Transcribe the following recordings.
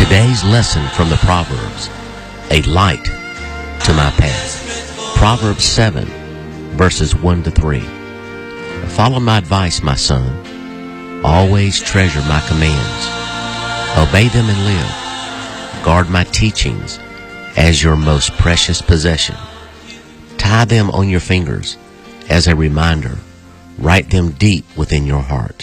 Today's lesson from the Proverbs, a light to my path. Proverbs 7, verses 1 to 3. Follow my advice, my son. Always treasure my commands. Obey them and live. Guard my teachings as your most precious possession. Tie them on your fingers as a reminder. Write them deep within your heart.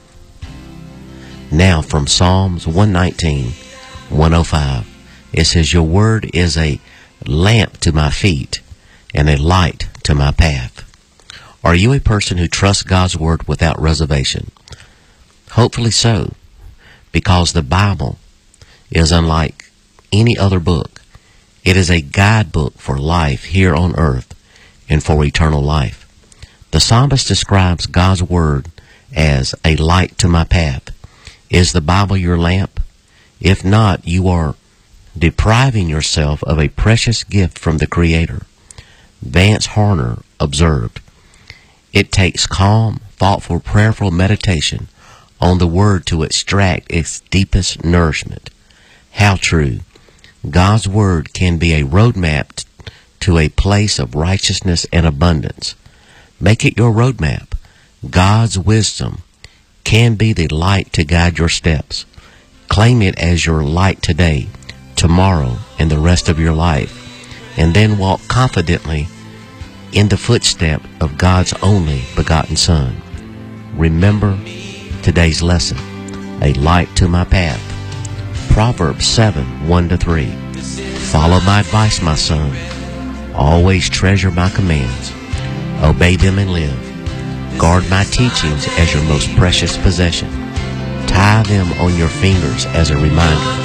Now from Psalms 119, 105, it says, your word is a lamp to my feet and a light to my path. Are you a person who trusts God's word without reservation? Hopefully so, because the Bible is unlike any other book. It is a guidebook for life here on earth and for eternal life. The psalmist describes God's word as a light to my path. Is the Bible your lamp? If not, you are depriving yourself of a precious gift from the Creator. Vance Harner observed, it takes calm, thoughtful, prayerful meditation on the Word to extract its deepest nourishment. How true! God's Word can be a roadmap to a place of righteousness and abundance. Make it your roadmap. God's wisdom can be the light to guide your steps. Claim it as your light today, tomorrow, and the rest of your life, and then walk confidently in the footstep of God's only begotten Son. Remember today's lesson, a light to my path. Proverbs 7, 1 to 3. Follow my advice, my son. Always treasure my commands. Obey them and live. Guard my teachings as your most precious possession. Tie them on your fingers as a reminder.